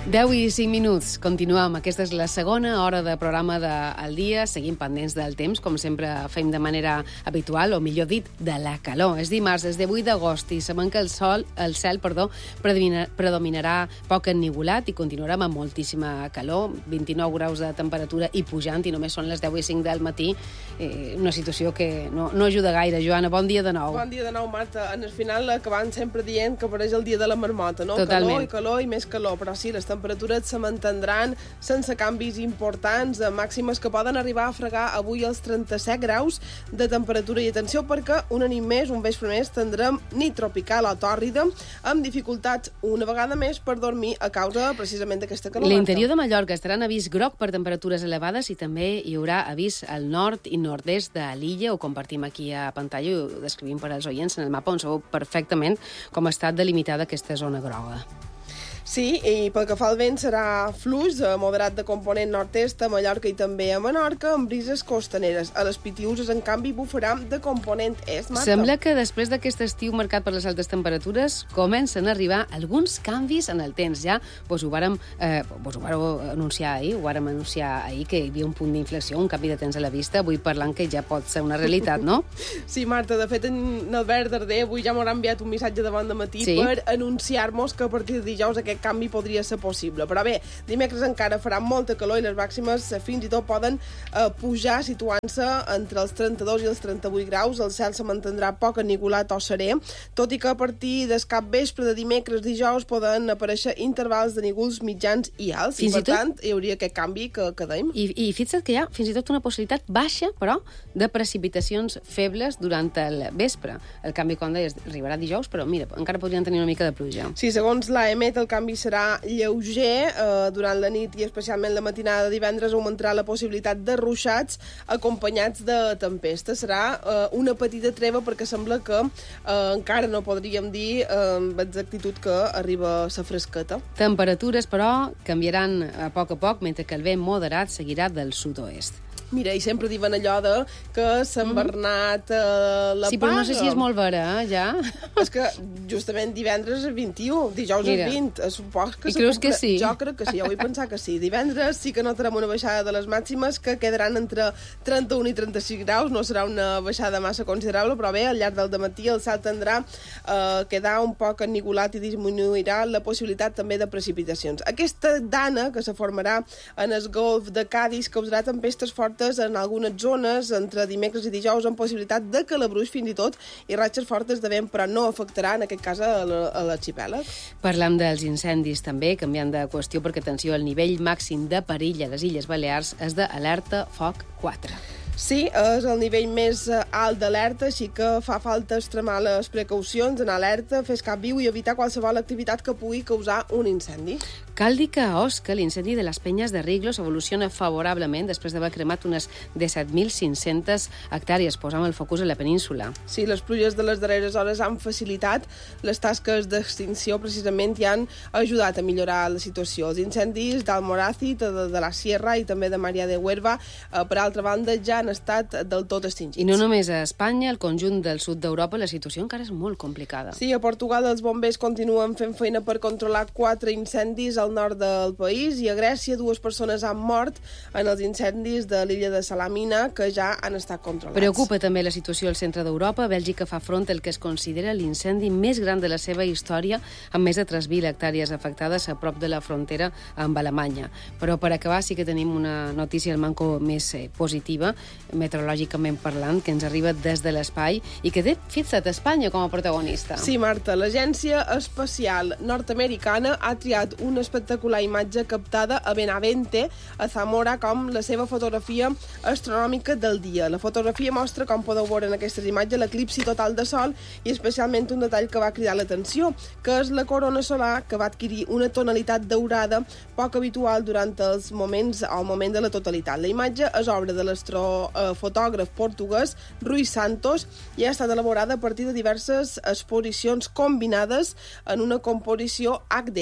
10 i 5 minuts, continuem. Aquesta és la segona hora de programa del dia. Seguim pendents del temps, com sempre fem de manera habitual, o millor dit, de la calor. És dimarts, des de 8 d'agost, i sabem que el cel predominarà poc ennivolat i continuarem amb moltíssima calor, 29 graus de temperatura i pujant, i només són les 10 i 5 del matí. Una situació que no ajuda gaire. Joana, bon dia de nou. Bon dia de nou, Marta. En el final acabant sempre dient que apareix el dia de la marmota, no? Totalment. Calor i més calor, però sí, les temperatures se mantindran sense canvis importants, màximes que poden arribar a fregar avui els 37 graus de temperatura. I atenció, perquè una nit més, un vespre més, tindrem nit tropical o tòrrida, amb dificultats una vegada més per dormir a causa precisament d'aquesta calor. L'interior de Mallorca estarà en avís groc per temperatures elevades i també hi haurà avís al nord i nord-est de l'illa. Ho compartim aquí a pantalla i ho descrivim per als oients en el mapa, on sabeu perfectament com ha estat delimitada aquesta zona groga. Sí, i pel que fa al vent serà fluix, moderat de component nord-est a Mallorca i també a Menorca, amb brises costaneres. A les Pitiüses, en canvi, bufarà de component est, Marta. Sembla que després d'aquest estiu marcat per les altes temperatures comencen a arribar alguns canvis en el temps. Ja ho vàrem anunciar ahir, que hi havia un punt d'inflexió, un canvi de temps a la vista. Avui parlant que ja pot ser una realitat, no? Sí, Marta, de fet, en Albert Darder avui ja m'haurà enviat un missatge de bon dematí per anunciar-nos que a partir de dijous aquest canvi podria ser possible. Però bé, dimecres encara farà molta calor i les màximes fins i tot poden pujar, situant-se entre els 32 i els 38 graus. El cel se mantindrà poc ennivolat o serè, tot i que a partir del capvespre de dimecres, dijous, poden aparèixer intervals de nígols mitjans i alts. I per tant, hi hauria aquest canvi que dèiem. I fixa't que hi ha fins i tot una possibilitat baixa, però, de precipitacions febles durant el vespre. El canvi, com deies, arribarà dijous, però mira, encara podrien tenir una mica de pluja. Sí, segons l'AEMET, el canvi serà lleuger. Durant la nit i especialment la matinada de divendres augmentarà la possibilitat de ruixats acompanyats de tempesta. Serà una petita treva perquè sembla que encara no podríem dir amb exactitud que arriba la fresqueta. Temperatures, però, canviaran a poc, mentre que el vent moderat seguirà del sud-oest. Mira, i sempre diuen allò de que Sant Bernat la paga. Sí, però no sé si és molt vera, ja. És que justament divendres és 21, dijous és 20. Supos que I creus que sí? Jo crec que sí, jo vull pensar que sí. Divendres sí que notarem una baixada de les màximes que quedaran entre 31 i 36 graus. No serà una baixada massa considerable, però bé, al llarg del dematí el cel tendrà a quedar un poc ennivolat i disminuirà la possibilitat també de precipitacions. Aquesta dana que se formarà en el golf de Cádiz causarà tempestes fortes en algunes zones entre dimecres i dijous, amb possibilitat de calabruix fins i tot i ratxes fortes de vent, però no afectarà en aquest cas a l'arxipèlag. Parlam dels incendis també, canviant de qüestió, perquè atenció, el nivell màxim de perill a les Illes Balears és d'alerta foc 4. Sí, és el nivell més alt d'alerta, així que fa falta extremar les precaucions, anar alerta, fer escap viu i evitar qualsevol activitat que pugui causar un incendi. Cal dir que a Osca l'incendi de les Penyes de Riglos evoluciona favorablement després d'haver cremat unes 17.500 hectàrees, posant el focus a la península. Sí, les pluges de les darreres hores han facilitat les tasques d'extinció, precisament, i han ajudat a millorar la situació. Els incendis d'Almoràcid, de la Sierra i també de Maria de Huerva, per altra banda, ja han estat del tot extingits. I no només a Espanya, al conjunt del sud d'Europa, la situació encara és molt complicada. Sí, a Portugal els bombers continuen fent feina per controlar 4 incendis al nord del país, i a Grècia 2 persones han mort en els incendis de l'illa de Salamina, que ja han estat controlats. Preocupa també la situació al centre d'Europa. Bèlgica fa front al que es considera l'incendi més gran de la seva història, amb més de 3.000 hectàrees afectades a prop de la frontera amb Alemanya. Però per acabar sí que tenim una notícia al manco més positiva, meteorològicament parlant, que ens arriba des de l'espai i que té, fixa't, Espanya com a protagonista. Sí, Marta, l'Agència Espacial Nord-Americana ha triat una espectacular imatge captada a Benavente, a Zamora, com la seva fotografia astronòmica del dia. La fotografia mostra, com podeu veure en aquestes imatges, l'eclipsi total de sol i especialment un detall que va cridar l'atenció, que és la corona solar, que va adquirir una tonalitat daurada poc habitual durant el moment de la totalitat. La imatge és obra de l'astrofotògraf portuguès Rui Santos i ha estat elaborada a partir de diverses exposicions combinades en una composició HDR.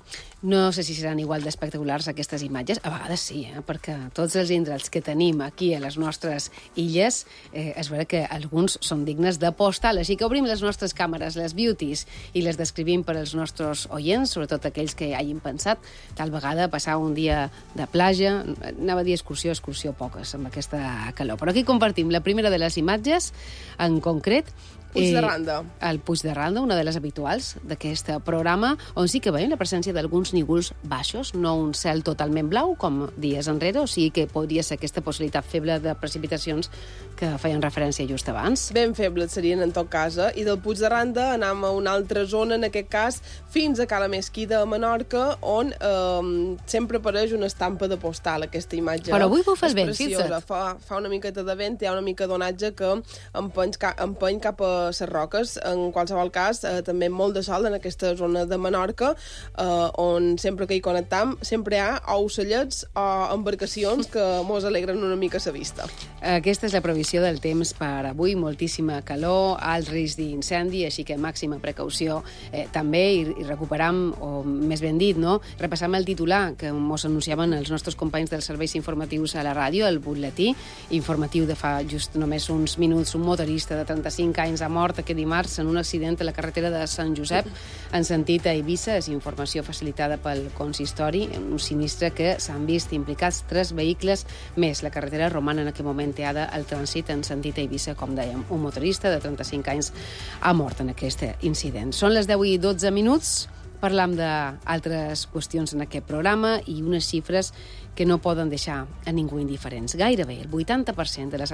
No sé si seran igual d'espectaculars aquestes imatges. A vegades sí, perquè tots els indrets que tenim aquí a les nostres illes és vera que alguns són dignes de postal. Així que obrim les nostres càmeres, les beauties, i les descrivim per als nostres oients, sobretot aquells que hagin pensat tal vegada passar un dia de platja. Anava a dir excursió poques amb aquesta calor. Però aquí compartim la primera de les imatges, en concret, Puig de Randa. El Puig de Randa, una de les habituals d'aquest programa, on sí que veiem la presència d'alguns nívols baixos, no un cel totalment blau, com dies enrere, o sigui que podria ser aquesta possibilitat feble de precipitacions que feien referència just abans. Ben febles serien, en tot cas, i del Puig de Randa anam a una altra zona, en aquest cas, fins a Cala Mesquida, a Menorca, on sempre apareix una estampa de postal, aquesta imatge. Però avui bufa el vent, fixa't. Fa una miqueta de vent, hi ha una mica d'onatge que empeny cap a les roques. En qualsevol cas, també molt de sol en aquesta zona de Menorca, on sempre que hi connectam sempre hi ha ocellets o embarcacions que mos alegren una mica la vista. Aquesta és la previsió del temps per avui, moltíssima calor, alt risc d'incendi, així que màxima precaució també, i recuperam, o més ben dit, no? Repassam el titular que mos anunciaven els nostres companys dels serveis informatius a la ràdio, el butlletí informatiu de fa just només uns minuts. Un motorista de 35 anys ha mort aquest dimarts en un accident a la carretera de Sant Josep en sentit a Eivissa. És informació facilitada pel consistori, en un sinistre que s'han vist implicats 3 vehicles més. La carretera romana en aquest moment teada al trànsit en sentit a Eivissa, com dèiem. Un motorista de 35 anys ha mort en aquest incident. Són les 10:12. Parlam d'altres qüestions en aquest programa i unes xifres que no poden deixar a ningú indiferents. Gairebé el 80% de les